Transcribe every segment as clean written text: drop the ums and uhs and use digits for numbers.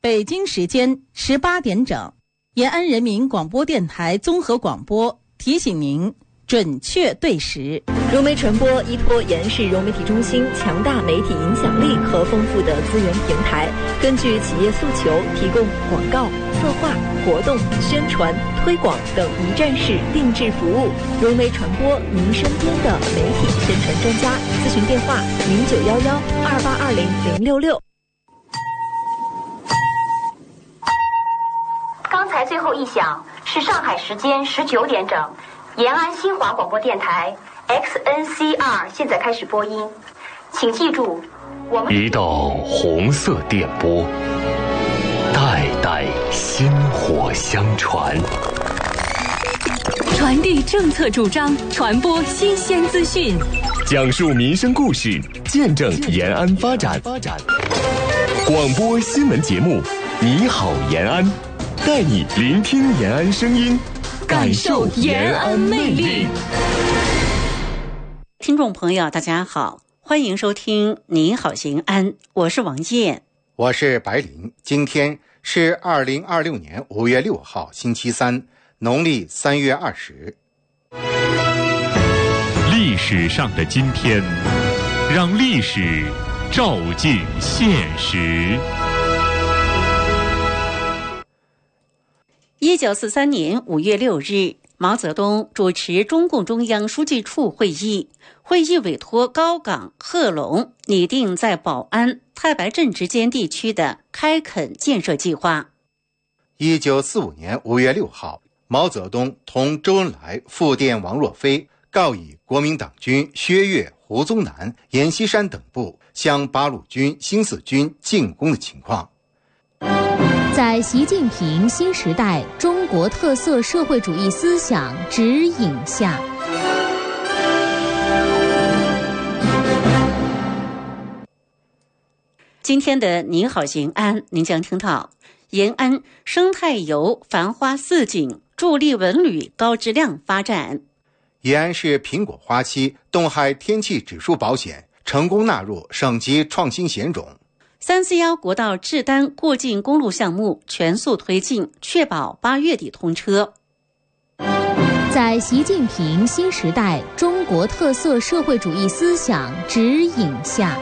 北京时间18点整，延安人民广播电台综合广播提醒您准确对时。 融媒传播依托延安市融媒体中心强大媒体影响力和丰富的资源平台，根据企业诉求提供广告、策划、活动、宣传、推广等一站式定制服务。融媒传播，您身边的媒体宣传专家。咨询电话091128200666。 刚才最后一响是上海时间19点整，延安新华广播电台 XNCR 现在开始播音，请记住，我们一道红色电波，代代薪火相传， 传递政策主张，传播新鲜资讯， 讲述民生故事，见证延安发展。广播新闻节目，你好延安，带你聆听延安声音，感受延安魅力。 听众朋友大家好，欢迎收听你好延安，我是王燕， 我是白林。今天是2026年5月6号星期三，农历3月20。 历史上的今天，让历史照进现实。 1943年5月6日，毛泽东主持中共中央书记处会议，会议委托高岗、贺龙拟定在宝安、太白镇之间地区的开垦建设计划。 1945年5月6号，毛泽东同周恩来复电王若飞，告以国民党军薛岳、胡宗南、阎锡山等部向八路军、新四军进攻的情况。 在习近平新时代中国特色社会主义思想指引下， 今天的你好延安，您将听到延安生态游繁花似锦，助力文旅高质量发展。 延安市苹果花期冻害天气指数保险成功纳入省级创新险种。 341国道志丹过境公路项目全速推进，确保8月底通车。 在习近平新时代中国特色社会主义思想指引下，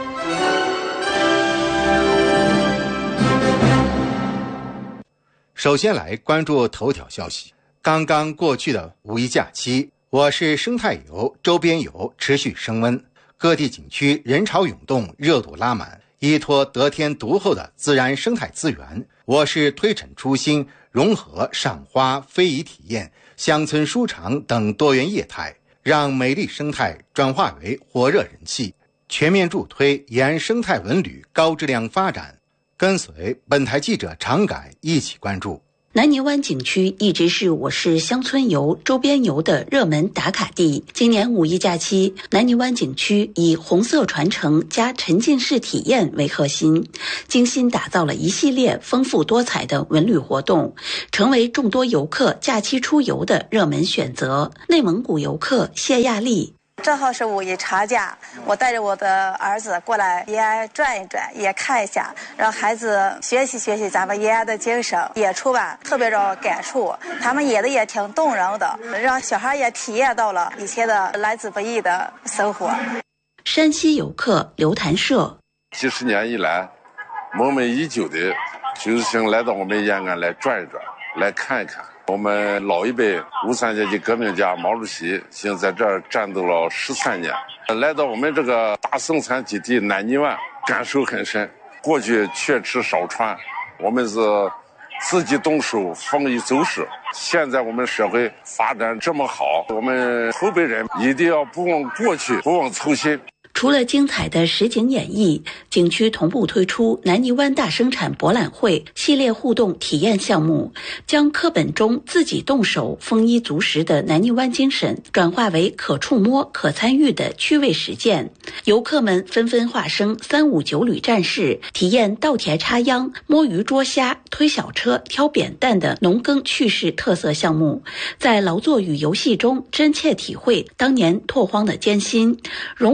首先来关注头条消息。刚刚过去的五一假期，我市生态游、周边游持续升温，各地景区人潮涌动，热度拉满。依托得天独厚的自然生态资源，我市推陈出新，融合赏花、非遗体验、乡村书场等多元业态，让美丽生态转化为火热人气，全面助推延安生态文旅高质量发展。跟随本台记者常改一起关注。 南泥湾景区一直是我市乡村游、周边游的热门打卡地。今年五一假期，南泥湾景区以红色传承加沉浸式体验为核心，精心打造了一系列丰富多彩的文旅活动，成为众多游客假期出游的热门选择。内蒙古游客谢亚丽。 正好是五一长假，我带着我的儿子过来延安转一转，也看一下，让孩子学习学习咱们延安的精神。演出吧特别有感触，他们演的也挺动人的，让小孩也体验到了以前的来之不易的生活。 山西游客刘谭社， 几十年以来梦寐已久的就是想来到我们延安来转一转，来看一看。我们老一辈53届级革命家毛主席现在在这儿战斗了13年，来到我们这个大生产基地南泥湾，感受很深。过去缺吃少穿，我们是自己动手，丰衣足食。现在我们社会发展这么好，我们后辈人一定要不忘过去，不忘初心。 除了精彩的实景演绎，景区同步推出南泥湾大生产博览会系列互动体验项目，将课本中自己动手、丰衣足食的南泥湾精神转化为可触摸、可参与的趣味实践。游客们纷纷化身359旅战士，体验稻田插秧、摸鱼捉虾、推小车、挑扁担的农耕趣事特色项目，在劳作与游戏中真切体会当年拓荒的艰辛，融合陕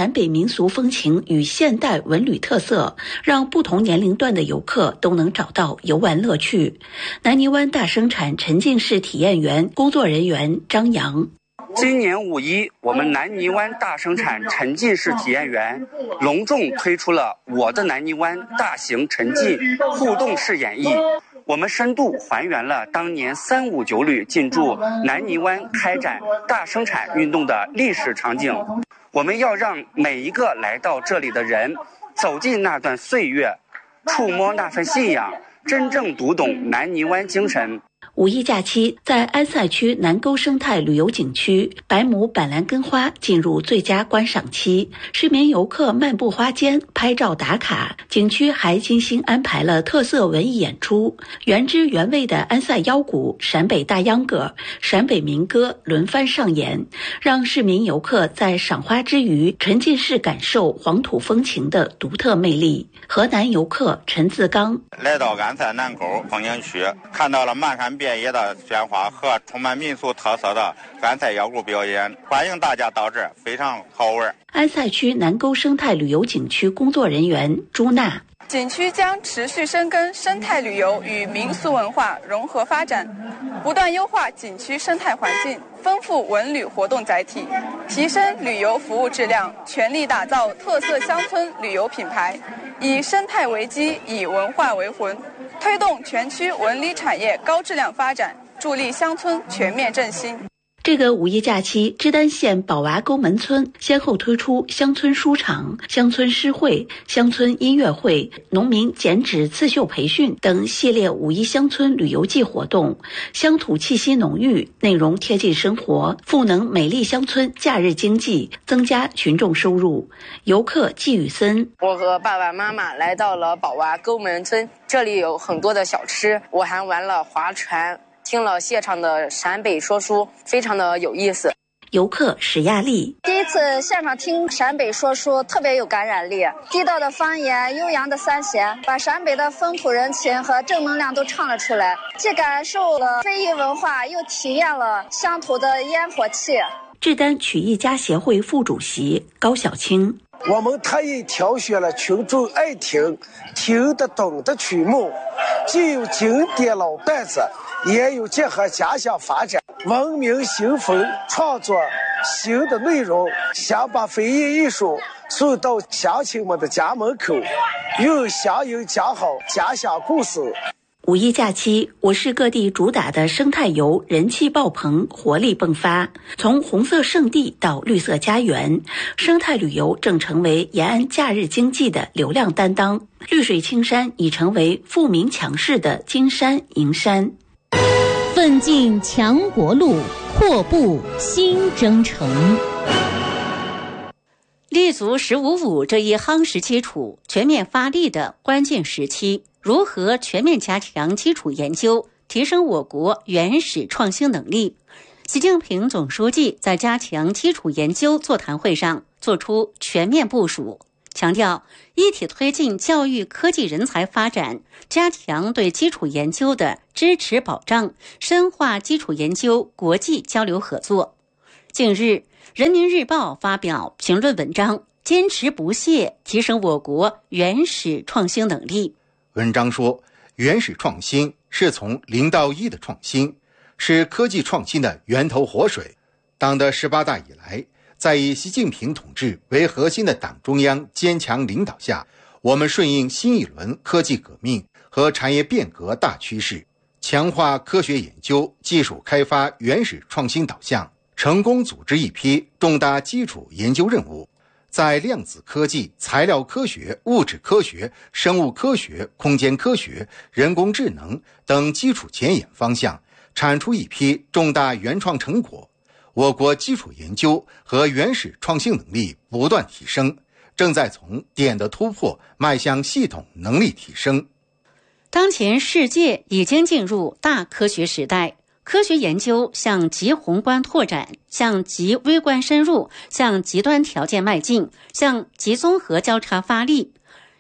陕北民俗风情与现代文旅特色，让不同年龄段的游客都能找到游玩乐趣。南泥湾大生产沉浸式体验园工作人员张扬。 今年5·1，我们南泥湾大生产沉浸式体验园隆重推出了我的南泥湾大型沉浸互动式演绎。我们深度还原了当年359旅进驻南泥湾开展大生产运动的历史场景。我们要让每一个来到这里的人走进那段岁月，触摸那份信仰，真正读懂南泥湾精神。 5一假期，在安塞区南沟生态旅游景区，白亩板蓝根花进入最佳观赏期，市民游客漫步花间拍照打卡。景区还精心安排了特色文艺演出，原汁原味的安塞腰鼓、陕北大秧歌、陕北民歌轮番上演，让市民游客在赏花之余沉浸式感受黄土风情的独特魅力。河南游客陈自刚来到安塞南沟风景区，看到了漫山遍野的鲜花和充满民俗特色的安塞腰鼓表演，欢迎大家到这儿，非常好玩。 安塞区南沟生态旅游景区工作人员朱娜。 景区将持续深耕生态旅游与民俗文化融合发展，不断优化景区生态环境，丰富文旅活动载体，提升旅游服务质量，全力打造特色乡村旅游品牌，以生态为基，以文化为魂，推动全区文旅产业高质量发展，助力乡村全面振兴。 这个5一假期，芝丹县宝娃沟门村先后推出乡村书场、乡村诗会、乡村音乐会、农民剪纸刺绣培训等系列5一乡村旅游季活动，乡土气息浓郁，内容贴近生活，赋能美丽乡村假日经济，增加群众收入。游客季雨森， 我和爸爸妈妈来到了宝娃沟门村，这里有很多的小吃，我还玩了划船，听了现场的陕北说书，非常的有意思。 游客史亚丽， 第一次现场听陕北说书，特别有感染力，地道的方言，悠扬的三弦，把陕北的风土人情和正能量都唱了出来，既感受了非遗文化，又体验了乡土的烟火气。 志丹曲艺家协会副主席高小青， 我们特意挑选了群众爱听、听得懂的曲目，既有经典老段子，也有结合家乡发展、文明新风创作新的内容，想把非遗艺术送到乡亲们的家门口，用乡音讲好家乡故事。 5一假期，我市各地主打的生态游人气爆棚，活力迸发。从红色圣地到绿色家园，生态旅游正成为延安假日经济的流量担当。绿水青山已成为富民强势的金山银山。 奋进强国路，阔步新征程。 立足“15+5”这一夯实基础、全面发力的关键时期，如何全面加强基础研究，提升我国原始创新能力？习近平总书记在加强基础研究座谈会上作出全面部署，强调一体推进教育科技人才发展，加强对基础研究的支持保障，深化基础研究国际交流合作。近日，人民日报发表评论文章，坚持不懈提升我国原始创新能力。 文章说，原始创新是从0到1的创新，是科技创新的源头活水。党的18大以来，在以习近平同志为核心的党中央坚强领导下，我们顺应新一轮科技革命和产业变革大趋势，强化科学研究、技术开发原始创新导向，成功组织一批重大基础研究任务，在量子科技、材料科学、物质科学、生物科学、空间科学、人工智能等基础前沿方向产出一批重大原创成果。我国基础研究和原始创新能力不断提升，正在从点的突破迈向系统能力提升。 当前世界已经进入大科学时代，科学研究向极宏观拓展，向极微观深入，向极端条件迈进，向极综合交叉发力。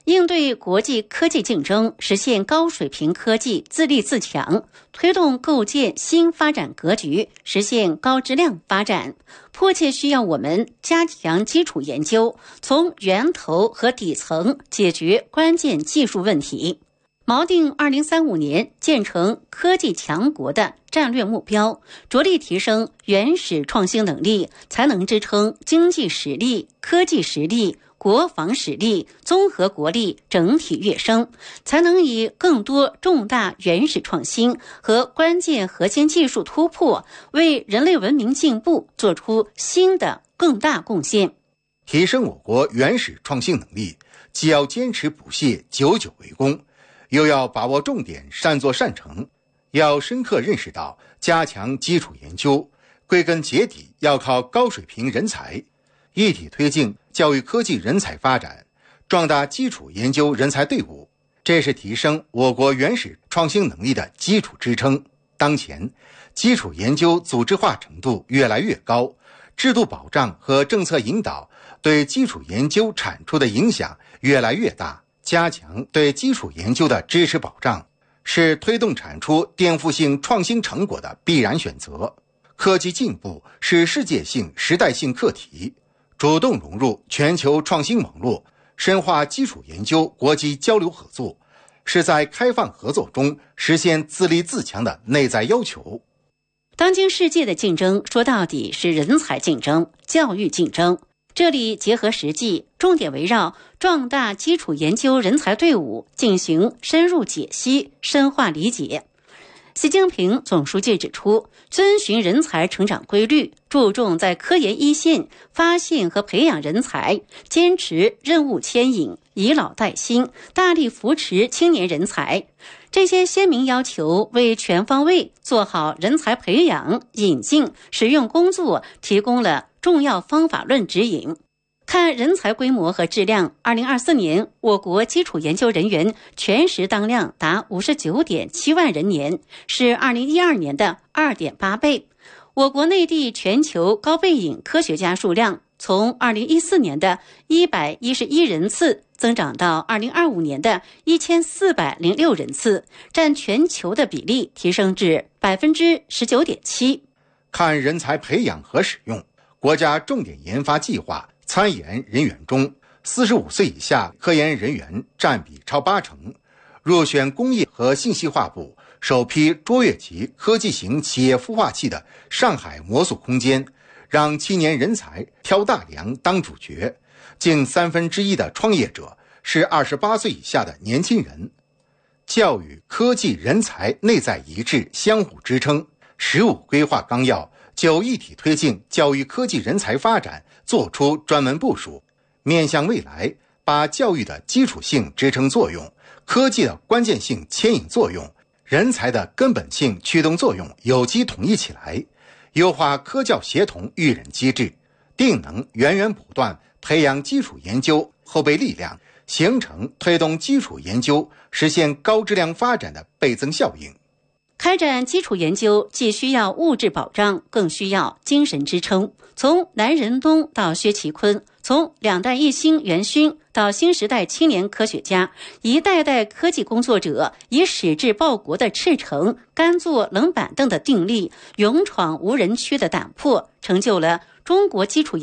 应对国际科技竞争，实现高水平科技自立自强，推动构建新发展格局，实现高质量发展，迫切需要我们加强基础研究，从源头和底层解决关键技术问题，锚定2035年建成科技强国的战略目标，着力提升原始创新能力，才能支撑经济实力、科技实力、国防实力、综合国力整体跃升，才能以更多重大原始创新和关键核心技术突破，为人类文明进步做出新的更大贡献。 提升我国原始创新能力，既要坚持不懈、久久为功，又要把握重点、善作善成，要深刻认识到加强基础研究，归根结底要靠高水平人才，一体推进教育科技人才发展，壮大基础研究人才队伍，这是提升我国原始创新能力的基础支撑。当前，基础研究组织化程度越来越高，制度保障和政策引导对基础研究产出的影响越来越大。加强对基础研究的支持保障，是推动产出颠覆性创新成果的必然选择。科技进步是世界性、时代性课题，主动融入全球创新网络，深化基础研究国际交流合作，是在开放合作中实现自立自强的内在要求。 当今世界的竞争，说到底是人才竞争、教育竞争。这里结合实际，重点围绕壮大基础研究人才队伍进行深入解析、深化理解。习近平总书记指出，遵循人才成长规律，注重在科研一线发现和培养人才，坚持任务牵引、以老带新，大力扶持青年人才。这些鲜明要求为全方位做好人才培养、引进、使用工作提供了重要方法论指引。看人才规模和质量，2024年我国基础研究人员全时当量达 59.7 万人年，是2012年的 2.8 倍。我国内地全球高背景科学家数量从2014年的111人次增长到2025年的1406人次，占全球的比例提升至 19.7%。 看人才培养和使用，国家重点研发计划参研人员中，45岁以下科研人员占比超80%。入选工业和信息化部首批卓越级科技型企业孵化器的上海魔术空间，让青年人才挑大梁当主角。近1/3的创业者是28岁以下的年轻人。教育、科技、人才内在一致，相互支撑。15规划纲要就一体推进教育科技人才发展作出专门部署，面向未来，把教育的基础性支撑作用、科技的关键性牵引作用、人才的根本性驱动作用有机统一起来，优化科教协同育人机制，定能源源不断培养基础研究后备力量，形成推动基础研究实现高质量发展的倍增效应。 开展基础研究既需要物质保障，更需要精神支撑。从南仁东到薛其坤，从两弹一星元勋到新时代青年科学家，一代代科技工作者以矢志报国的赤诚、甘坐冷板凳的定力、勇闯无人区的胆魄，成就了中国基础研究